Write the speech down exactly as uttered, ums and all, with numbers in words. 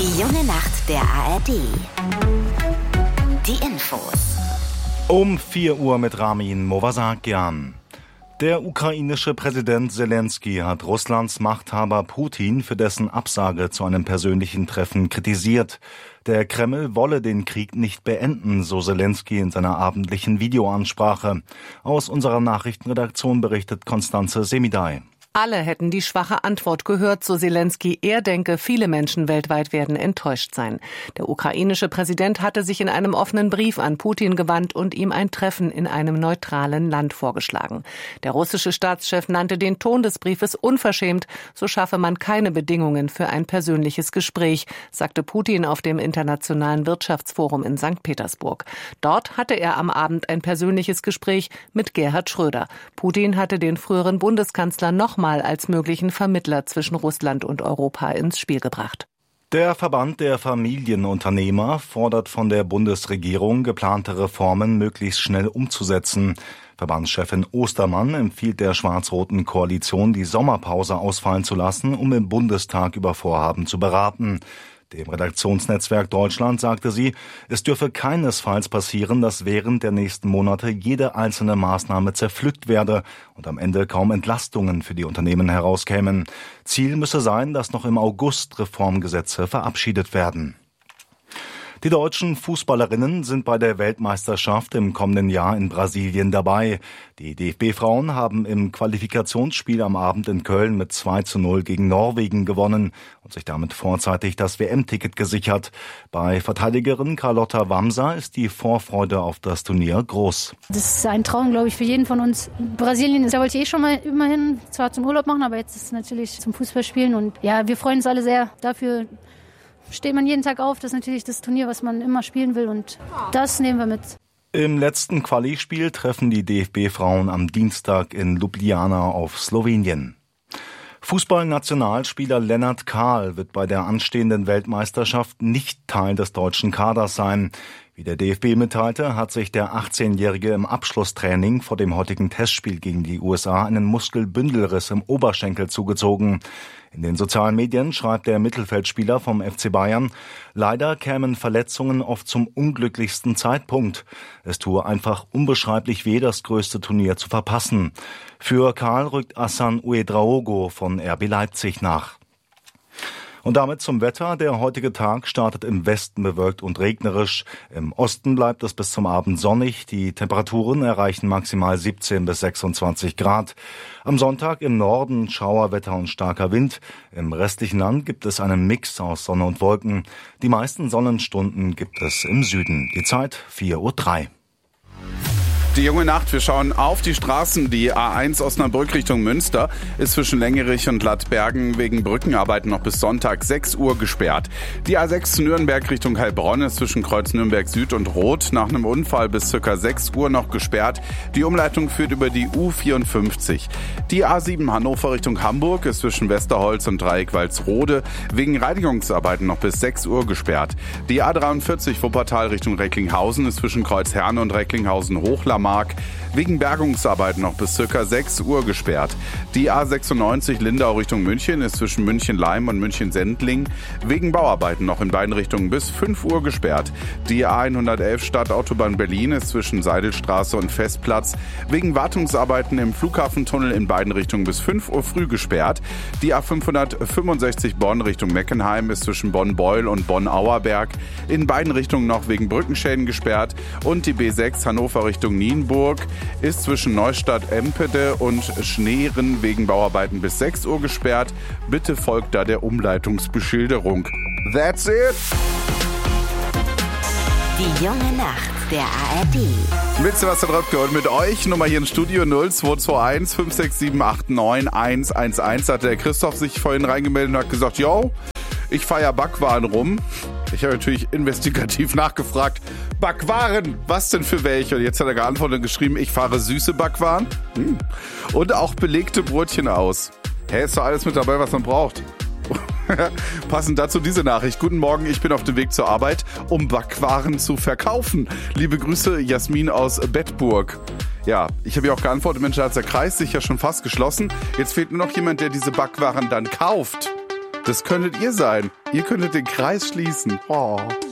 Die junge Nacht der A R D. Die Infos. Um vier Uhr mit Ramin Movasakian. Der ukrainische Präsident Zelensky hat Russlands Machthaber Putin für dessen Absage zu einem persönlichen Treffen kritisiert. Der Kreml wolle den Krieg nicht beenden, so Zelensky in seiner abendlichen Videoansprache. Aus unserer Nachrichtenredaktion berichtet Konstanze Semidai. Alle hätten die schwache Antwort gehört, so Zelensky. Er denke, viele Menschen weltweit werden enttäuscht sein. Der ukrainische Präsident hatte sich in einem offenen Brief an Putin gewandt und ihm ein Treffen in einem neutralen Land vorgeschlagen. Der russische Staatschef nannte den Ton des Briefes unverschämt, so schaffe man keine Bedingungen für ein persönliches Gespräch, sagte Putin auf dem Internationalen Wirtschaftsforum in Sankt Petersburg. Dort hatte er am Abend ein persönliches Gespräch mit Gerhard Schröder. Putin hatte den früheren Bundeskanzler noch mal als möglichen Vermittler zwischen Russland und Europa ins Spiel gebracht. Der Verband der Familienunternehmer fordert von der Bundesregierung, geplante Reformen möglichst schnell umzusetzen. Verbandschefin Ostermann empfiehlt der schwarz-roten Koalition, die Sommerpause ausfallen zu lassen, um im Bundestag über Vorhaben zu beraten. Dem Redaktionsnetzwerk Deutschland sagte sie, es dürfe keinesfalls passieren, dass während der nächsten Monate jede einzelne Maßnahme zerpflückt werde und am Ende kaum Entlastungen für die Unternehmen herauskämen. Ziel müsse sein, dass noch im August Reformgesetze verabschiedet werden. Die deutschen Fußballerinnen sind bei der Weltmeisterschaft im kommenden Jahr in Brasilien dabei. Die D F B-Frauen haben im Qualifikationsspiel am Abend in Köln mit zwei zu null gegen Norwegen gewonnen und sich damit vorzeitig das W M-Ticket gesichert. Bei Verteidigerin Carlotta Wamser ist die Vorfreude auf das Turnier groß. Das ist ein Traum, glaube ich, für jeden von uns. Brasilien, da wollte ich eh schon mal immerhin zwar zum Urlaub machen, aber jetzt ist es natürlich zum Fußballspielen. Und ja, wir freuen uns alle sehr dafür. Steht man jeden Tag auf, das ist natürlich das Turnier, was man immer spielen will und das nehmen wir mit. Im letzten Quali-Spiel treffen die D F B-Frauen am Dienstag in Ljubljana auf Slowenien. Fußballnationalspieler Lennart Kahl wird bei der anstehenden Weltmeisterschaft nicht Teil des deutschen Kaders sein. Wie der D F B mitteilte, hat sich der achtzehnjährige im Abschlusstraining vor dem heutigen Testspiel gegen die U S A einen Muskelbündelriss im Oberschenkel zugezogen. In den sozialen Medien schreibt der Mittelfeldspieler vom F C Bayern, leider kämen Verletzungen oft zum unglücklichsten Zeitpunkt. Es tue einfach unbeschreiblich weh, das größte Turnier zu verpassen. Für Kahl rückt Hassan Ouedraogo von R B Leipzig nach. Und damit zum Wetter. Der heutige Tag startet im Westen bewölkt und regnerisch. Im Osten bleibt es bis zum Abend sonnig. Die Temperaturen erreichen maximal siebzehn bis sechsundzwanzig Grad. Am Sonntag im Norden Schauerwetter und starker Wind. Im restlichen Land gibt es einen Mix aus Sonne und Wolken. Die meisten Sonnenstunden gibt es im Süden. Die Zeit vier Uhr drei. Die junge Nacht, wir schauen auf die Straßen. Die A eins Osnabrück Richtung Münster ist zwischen Längerich und Lattbergen wegen Brückenarbeiten noch bis Sonntag sechs Uhr gesperrt. Die A sechs Nürnberg Richtung Heilbronn ist zwischen Kreuz Nürnberg Süd und Rot nach einem Unfall bis ca. sechs Uhr noch gesperrt. Die Umleitung führt über die U vierundfünfzig. Die A sieben Hannover Richtung Hamburg ist zwischen Westerholz und Dreieck Walsrode wegen Reinigungsarbeiten noch bis sechs Uhr gesperrt. Die A dreiundvierzig Wuppertal Richtung Recklinghausen ist zwischen Kreuz Herne und Recklinghausen-Hochlammark wegen Bergungsarbeiten noch bis ca. sechs Uhr gesperrt. Die A sechsundneunzig Lindau Richtung München ist zwischen München-Leim und München-Sendling wegen Bauarbeiten noch in beiden Richtungen bis fünf Uhr gesperrt. Die A hundertelf Stadtautobahn Berlin ist zwischen Seidelstraße und Festplatz wegen Wartungsarbeiten im Flughafentunnel in beiden Richtungen bis fünf Uhr früh gesperrt. Die A fünfhundertfünfundsechzig Bonn Richtung Meckenheim ist zwischen Bonn-Beul und Bonn-Auerberg in beiden Richtungen noch wegen Brückenschäden gesperrt und die B sechs Hannover Richtung Nienburg ist zwischen Neustadt-Empede und Schneeren wegen Bauarbeiten bis sechs Uhr gesperrt. Bitte folgt da der Umleitungsbeschilderung. That's it! Die junge Nacht der A R D. Mit Sebastian Röpke und mit euch Nummer hier im Studio null zwei zwei eins fünf sechs sieben acht neun eins eins eins. Hat der Christoph sich vorhin reingemeldet und hat gesagt, yo, ich feier Backwaren rum. Ich habe natürlich investigativ nachgefragt, Backwaren, was denn für welche? Und jetzt hat er geantwortet und geschrieben, ich fahre süße Backwaren hm. und auch belegte Brötchen aus. Hä, hey, ist doch alles mit dabei, was man braucht. Passend dazu diese Nachricht. Guten Morgen, ich bin auf dem Weg zur Arbeit, um Backwaren zu verkaufen. Liebe Grüße, Jasmin aus Bedburg. Ja, ich habe ja auch geantwortet, Mensch, da hat der Kreis sich ja schon fast geschlossen. Jetzt fehlt nur noch jemand, der diese Backwaren dann kauft. Das könntet ihr sein. Ihr könntet den Kreis schließen. Oh.